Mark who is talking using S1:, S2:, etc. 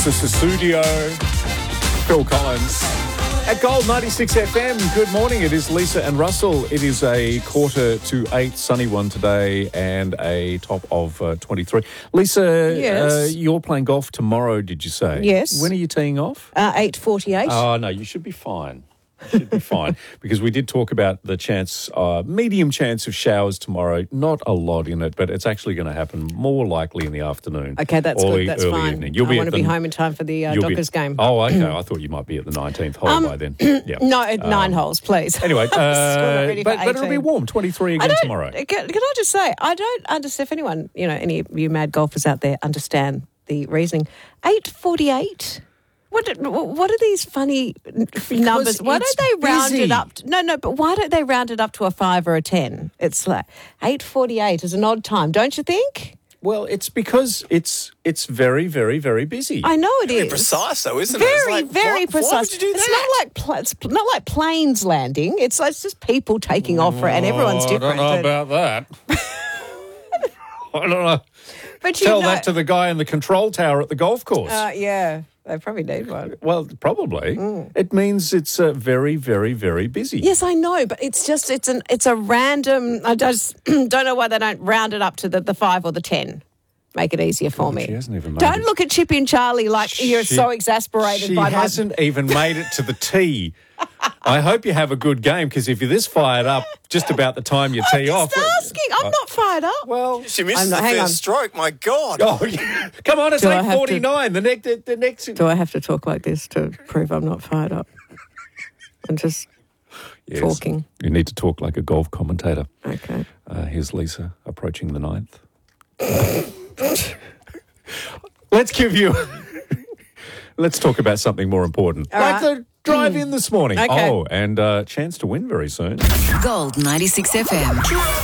S1: Lisa Susudio, Phil Collins. At Gold 96 FM, good morning. It is Lisa and Russell. It is a 7:45, sunny one today and a top of 23. Lisa,
S2: Yes.
S1: You're playing golf tomorrow, did you say?
S2: Yes.
S1: When are you teeing off?
S2: 8:48.
S1: Oh, no, you should be fine. You should be fine. Because we did talk about the chance, medium chance of showers tomorrow. Not a lot in it, but it's actually going to happen more likely in the afternoon.
S2: Okay, that's good. That's
S1: early
S2: fine.
S1: Evening.
S2: I want to be home in time for the Dockers game.
S1: Oh, okay. I thought you might be at the 19th hole by then. Yeah.
S2: No, 9 holes, please.
S1: Anyway,
S2: ready for
S1: but it'll be
S2: 18.
S1: warm, 23 again tomorrow.
S2: Can I just say, I don't understand if anyone, any of you mad golfers out there understand the reasoning. 8:48? What are these funny numbers? Why don't they round it up? But why don't they round it up to a 5 or a 10? It's like 8:48 is an odd time, don't you think?
S1: Well, it's because it's very, very, very busy.
S2: I know it is.
S3: Very precise, though, isn't it?
S2: Very,
S3: It's like,
S2: very precise.
S3: Why would you do that?
S2: It's not like planes landing. It's just people taking off, and everyone's different.
S1: I don't know about that. I don't know.
S2: But
S1: Tell that to the guy in the control tower at the golf course.
S2: Yeah, they probably need one.
S1: Well, probably. It means it's very, very, very busy.
S2: Yes, I know, but it's a random. I just don't know why they don't round it up to the 5 or the 10. Make it easier for me.
S1: She hasn't even made
S2: Don't
S1: it.
S2: look at Chippy and Charlie like you're so exasperated by
S1: She hasn't even made it to the tee. I hope you have a good game, because if you're this fired up just about the time you tee off...
S2: I'm just asking. I'm not fired up.
S1: Well...
S3: She misses the
S2: hang on.
S3: first stroke, my God.
S1: Oh, yeah. Come on, it's
S2: Do I have
S1: 8:49. The next...
S2: Do I have to talk like this to prove I'm not fired up? I'm just
S1: Yes.
S2: talking.
S1: You need to talk like a golf commentator.
S2: Okay.
S1: Here's Lisa approaching the 9th. Let's give you... Let's talk about something more important.
S2: All
S1: like
S2: right.
S1: the drive-in this morning.
S2: Okay.
S1: Oh, and chance to win very soon.
S4: Gold 96 FM.